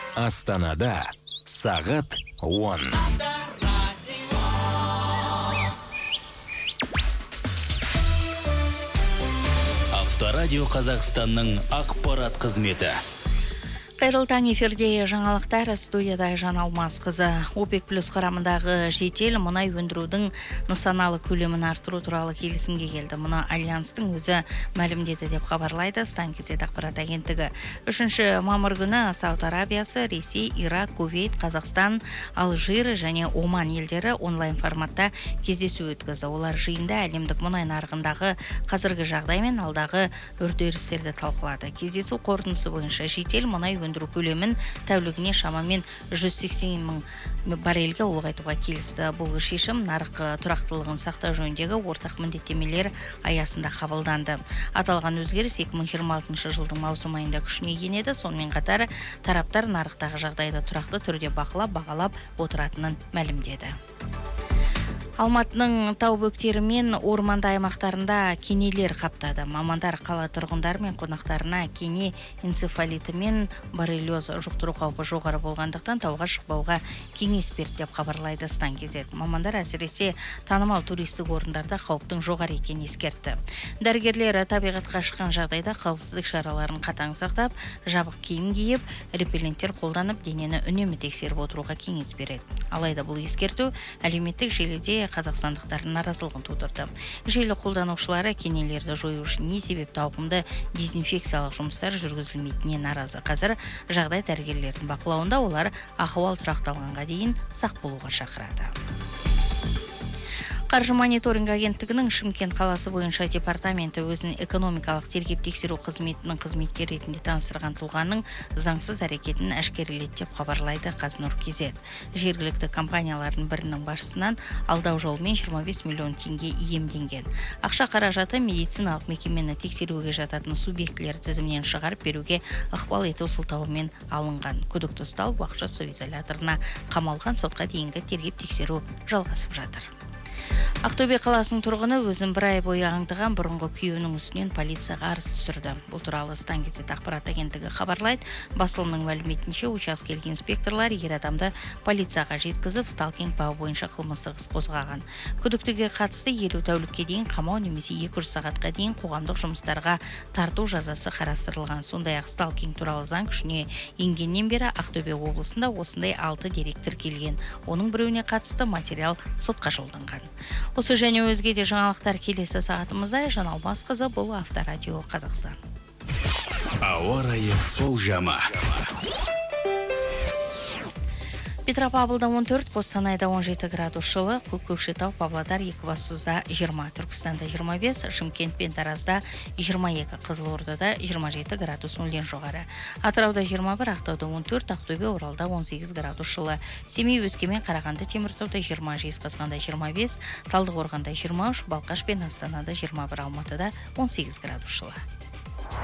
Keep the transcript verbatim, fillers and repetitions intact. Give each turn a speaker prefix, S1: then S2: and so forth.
S1: Астанада сағат он. Авторадио Қазақстанның ақпарат қызметі.
S2: Қайырлы таң, эфирде жаңалықтар, студияда Жан Алмасқызы. ОПЕК плюс құрамындағы жетел мұнай өндірудің нысаналы көлемін арттыру туралы келісімге келді. Мұны Альянстың өзі мәлімдеді деп хабарлайды Стан Кезет ақпарат агенттігі. Үшінші мамыр күні Сауд Арабиясы, Ресей, Ирак, Кувейт, Қазақстан, Алжир және Оман елдері онлайн форматта кездесу өткізді. Олар жиында әлемдік мұнай нарығындағы қазіргі жағдай мен алдағы үрдерістерді талқылады. Кездесу қорытындысы бойынша жетел мұнай өндіру көлемін тәулігіне шамамен жүз сексен мың баррельге ұлғайтуға келісті. Бұл шешім нарық тұрақтылығын сақтау жөніндегі ортақ міндеттемелер аясында қабылданды. Аталған өзгеріс екі мың жиырма алтыншы жылдың маусым айында күшіне енеді. Сонымен қатар тараптар нарықтағы жағдайды тұрақты түрде бақылап, бағалап отыратынын мәлімдеді. Алматының тау бөктері мен орманды аймақтарында кенелер қаптады. Мамандар қала тұрғындары мен қонақтарына кене энцефалиті мен боррелиоз жұқтыру қаупі жоғары болғандықтан тауға шықпауға кеңес берді деп хабарлайды Стан Кезет. Мамандар әсіресе танымал туристік орындарда қауіптің жоғары екенін ескертті. Дәрігерлер табиғатқа шыққан жағдайда қауіпсіздік шараларын қатаң сақтап, жабық киім киіп, репелленттер қолданып, денені үнемі тексеріп отыруға кеңес береді. Алайда бұл ескерту әлеуметтік желіде қазақстандықтардың наразылығын тудырды. Желі қолданушылары кенелерді жою үшін не себепті ауқымды дезинфекциялық жұмыстар жүргізілмейтініне наразы. Қазір жағдай дәрігерлердің бақылауында, олар ахуал тұрақталғанға дейін сақ болуға шақырады. Қаржы мониторинг агенттігінің Шымкент қаласы бойынша департаменті өзінің экономикалық тергеп тексеру қызметінің қызметкер ретінде таныстырған тұлғаның заңсыз әрекетін әшкереледі деп хабарлайды Қазнұр Кезет. Жергілікті компаниялардың бірінің басшысынан алдау жолымен жиырма бес миллион теңге иемденген. Ақша қаражаты медициналық мекемені тексеруге жататын субъектілер тізімінен шығарып беруге ықпал ету сылтауымен алынған. Күдікті ұсталып уақытша сот изоляторына қамалған. Сотқа дейінгі тергеп тексеру жалғасып жатыр. Ақтөбе қаласының тұрғыны өзін бір ай бойы аңдыған бұрынғы күйеуінің үстінен полицияға арыз түсірді. Бұл туралы Стан Кезет ақпарат агенттігі хабарлайды. Басылымның мәліметінше учаскелік инспекторлар ер адамды полицияға жеткізіп, сталкинг бабы бойынша қылмыстық іс қозғаған. Күдіктіге қатысты елу тәулікке дейін қамау немесе екі жүз сағатқа дейін қоғамдық жұмыстарға тарту жазасы қарастырылған. Сондай-ақ сталкинг туралы заң күшіне енгеннен бері Ақтөбе облысында осындай алты дерек тіркелген. Оның біреуіне қатысты материал сотқа жолданған. Осы және өзге де жаңалықтар келесі сағатымызда. Жан Алмасқызы, бұл Авторадио Қазақстан.
S1: Ауа райы болжамы.
S2: Петропавлда он төрт, Қостанайда он жеті градус жылы, Көкшетау, Павлодар, Екібастұзда жиырма, Түркістанда жиырма бес, Шымкент пен Таразда жиырма екі, Қызылордада жиырма жеті градус нөлден жоғары. Атырауда жиырма бір, Ақтауда он төрт, Ақтөбе, Оралда он сегіз градус жылы. Семей, Өскемен, Қарағанды, Теміртауда жиырма, Жезқазғанда жиырма бес, Талдықорғанда жиырма үш, Балқаш пен Астанада жиырма бір, Алматыда он сегіз градус жылы.